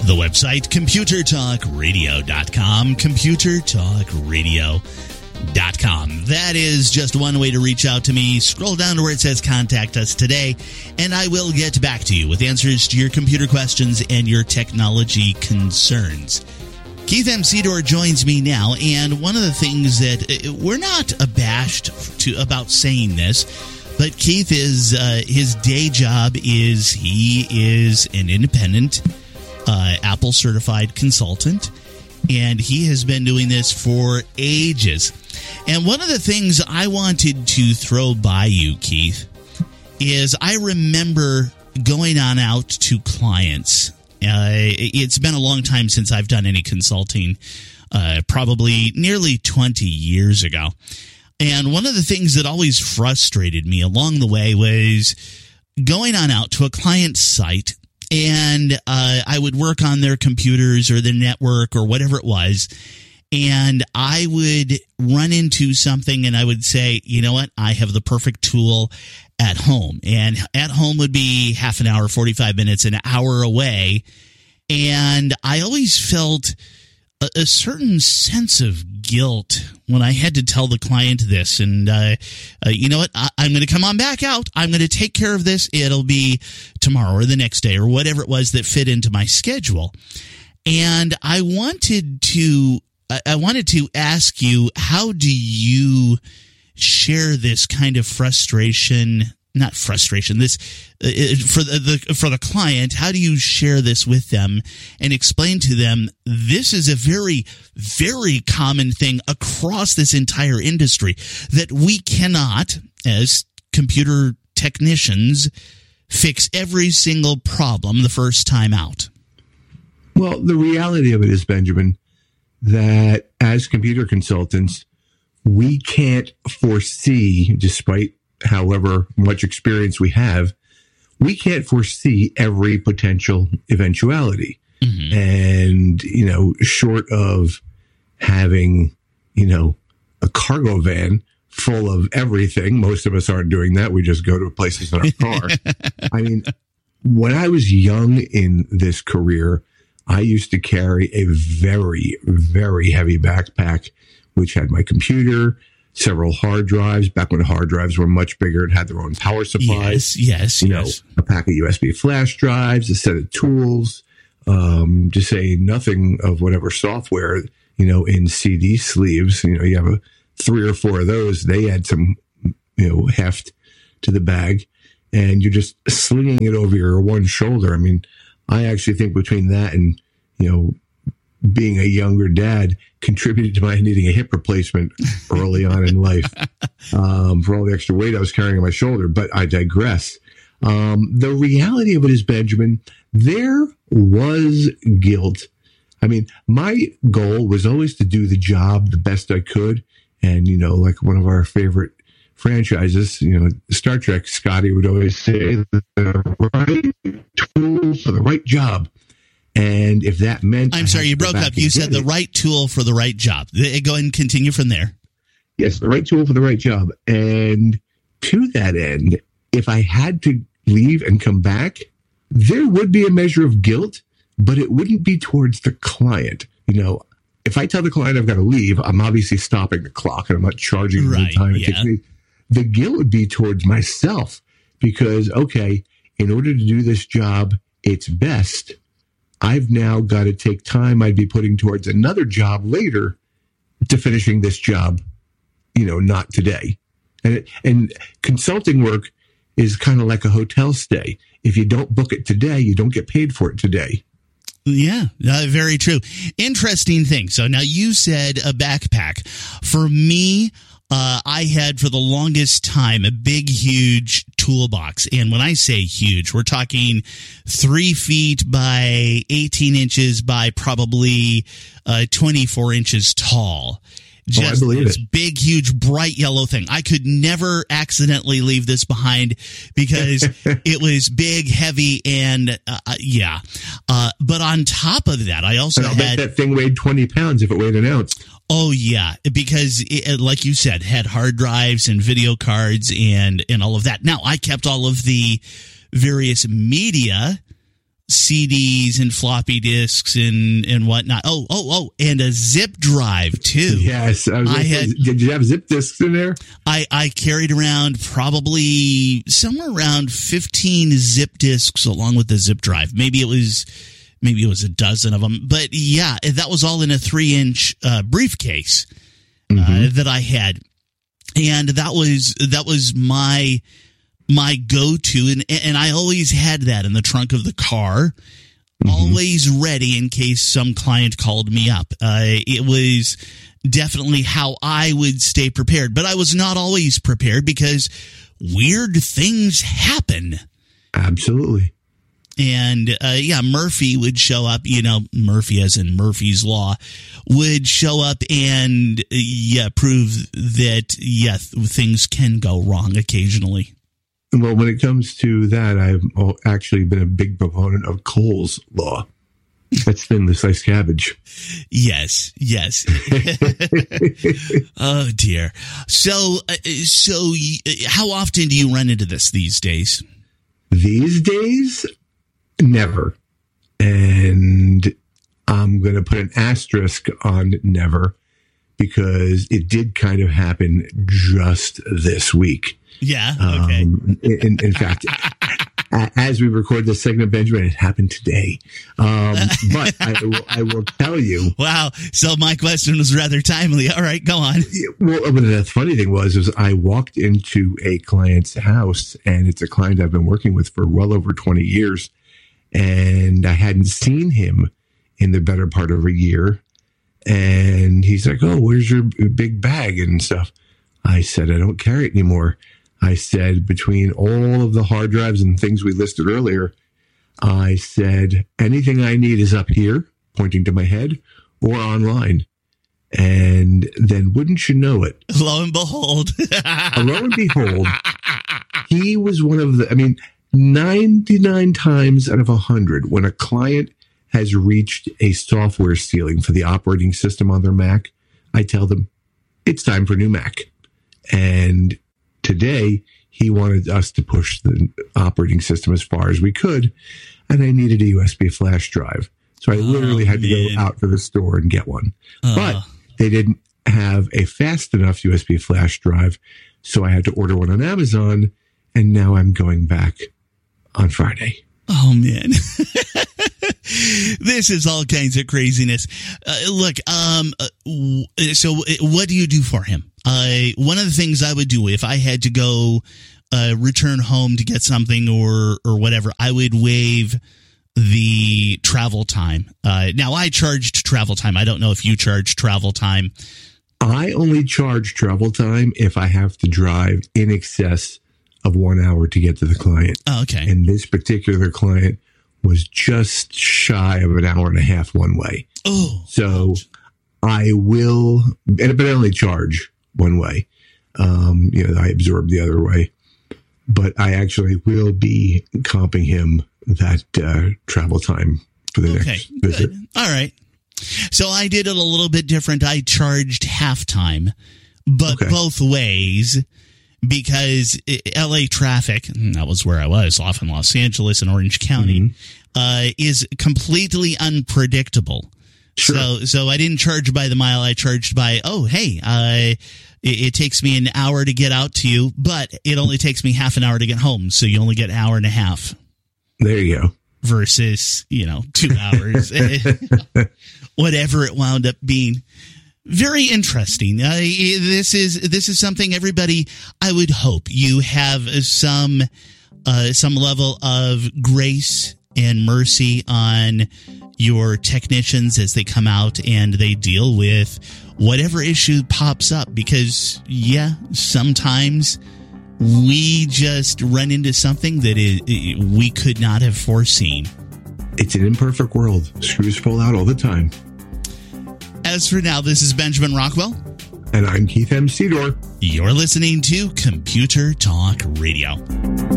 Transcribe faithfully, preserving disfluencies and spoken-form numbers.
The website, computer talk radio dot com, computer talk radio dot com. That is just one way to reach out to me. Scroll down to where it says contact us today, and I will get back to you with answers to your computer questions and your technology concerns. Keith M. Seydour joins me now, and one of the things that uh, we're not abashed to about saying this, but Keith is, uh, his day job is he is an independent uh, Apple certified consultant, and he has been doing this for ages. And one of the things I wanted to throw by you, Keith, is I remember going on out to clients. Uh, it's been a long time since I've done any consulting, uh, probably nearly twenty years ago. And one of the things that always frustrated me along the way was going on out to a client's site, and uh, I would work on their computers or their network or whatever it was, and I would run into something and I would say, you know what, I have the perfect tool at home. And at home would be half an hour, forty-five minutes, an hour away. And I always felt a, a certain sense of guilt when I had to tell the client this. And, uh, uh, you know what, I, I'm going to come on back out. I'm going to take care of this. It'll be tomorrow or the next day or whatever it was that fit into my schedule. And I wanted to I wanted to ask you, how do you share this kind of frustration, not frustration, this uh, for the, the for the client, how do you share this with them and explain to them this is a very, very common thing across this entire industry, that we cannot, as computer technicians, fix every single problem the first time out? Well, the reality of it is, Benjamin, that as computer consultants, we can't foresee, despite however much experience we have, we can't foresee every potential eventuality. Mm-hmm. And, you know, short of having, you know, a cargo van full of everything, most of us aren't doing that. We just go to places in our car. I mean, when I was young in this career, I used to carry a very, very heavy backpack, which had my computer, several hard drives, back when hard drives were much bigger and had their own power supplies. Yes, yes, you yes. know, a pack of U S B flash drives, a set of tools, um, to say nothing of whatever software, you know, in C D sleeves. You know, you have a three or four of those. They add some, you know, heft to the bag, and you're just slinging it over your one shoulder. I mean, I actually think between that and, you know, being a younger dad contributed to my needing a hip replacement early on in life, um, for all the extra weight I was carrying on my shoulder. But I digress. Um, the reality of it is, Benjamin, there was guilt. I mean, my goal was always to do the job the best I could. And, you know, like one of our favorite franchises, you know, Star Trek, Scotty would always say the right tool for the right job. And if that meant... I'm sorry, you broke up. You said the right tool for the right job. Go ahead and continue from there. Yes, the right tool for the right job. And to that end, if I had to leave and come back, there would be a measure of guilt, but it wouldn't be towards the client. You know, if I tell the client I've got to leave, I'm obviously stopping the clock and I'm not charging right, the time it yeah. takes me. The guilt would be towards myself because, okay, in order to do this job its best, I've now got to take time I'd be putting towards another job later to finishing this job, you know, not today. And it, and consulting work is kind of like a hotel stay. If you don't book it today, you don't get paid for it today. Yeah, uh, very true. Interesting thing. So now you said a backpack. For me, uh, I had for the longest time a big, huge toolbox. And when I say huge, we're talking three feet by eighteen inches by probably uh, twenty-four inches tall. Just oh, this it. big, huge, bright yellow thing. I could never accidentally leave this behind because it was big, heavy, and uh, yeah. Uh, but on top of that, I also and I'll had bet that thing weighed twenty pounds if it weighed an ounce. Oh yeah, because it, like you said, had hard drives and video cards and and all of that. Now I kept all of the various media C Ds and floppy disks and, and whatnot. Oh, oh, oh, and a zip drive too. Yes. I, was I had, did you have zip disks in there? I, I carried around probably somewhere around fifteen zip disks along with the zip drive. Maybe it was, maybe it was a dozen of them, but yeah, that was all in a three inch uh, briefcase uh, mm-hmm. that I had. And that was, that was my, my go-to, and and I always had that in the trunk of the car, mm-hmm. always ready in case some client called me up. Uh, it was definitely how I would stay prepared, but I was not always prepared because weird things happen. Absolutely. And, uh, yeah, Murphy would show up, you know, Murphy as in Murphy's Law, would show up and, uh, yeah, prove that, yeah, th- things can go wrong occasionally. Well, when it comes to that, I've actually been a big proponent of Cole's Law. That's thinly sliced cabbage. Yes, yes. Oh, dear. So, uh, so uh, how often do you run into this these days? These days, never. And I'm going to put an asterisk on never because it did kind of happen just this week. Yeah. Okay. Um, in, in fact, as we record this segment, Benjamin, it happened today. Um, but I will, I will tell you. Wow. So my question was rather timely. All right, go on. Well, but the funny thing was, was I walked into a client's house, and it's a client I've been working with for well over twenty years, and I hadn't seen him in the better part of a year. And he's like, "Oh, where's your big bag and stuff?" I said, "I don't carry it anymore." I said, between all of the hard drives and things we listed earlier, I said, anything I need is up here, pointing to my head, or online. And then wouldn't you know it? Lo and behold. Lo and behold, he was one of the, I mean, ninety-nine times out of one hundred, when a client has reached a software ceiling for the operating system on their Mac, I tell them, it's time for a new Mac. And today, he wanted us to push the operating system as far as we could, and I needed a U S B flash drive. So I literally oh, had to man. go out to the store and get one. Uh. But they didn't have a fast enough U S B flash drive, so I had to order one on Amazon, and now I'm going back on Friday. Oh, man. This is all kinds of craziness. Uh, look, um, uh, w- so what do you do for him? Uh, one of the things I would do if I had to go uh, return home to get something or or whatever, I would waive the travel time. Uh, now, I charged travel time. I don't know if you charge travel time. I only charge travel time if I have to drive in excess of one hour to get to the client. Oh, okay. And this particular client was just shy of an hour and a half one way. Oh. So I will, but I only charge one way. Um, you know, I absorb the other way. But I actually will be comping him that uh, travel time for the okay, next visit. Good. All right. So I did it a little bit different. I charged halftime, but okay. both ways, because L A traffic, that was where I was, off in Los Angeles and Orange County, mm-hmm. uh, is completely unpredictable. Sure. So so I didn't charge by the mile. I charged by, oh, hey, uh, it, it takes me an hour to get out to you, but it only takes me half an hour to get home. So you only get an hour and a half. There you go. Versus, you know, two hours, whatever it wound up being. Very interesting. Uh, this is this is something everybody, I would hope you have some uh, some level of grace and mercy on your technicians as they come out and they deal with whatever issue pops up, because yeah, sometimes we just run into something that is, we could not have foreseen. It's an imperfect world. Screws fall out all the time. As for now, this is Benjamin Rockwell. And I'm Keith M. Sedor. You're listening to Computer Talk Radio.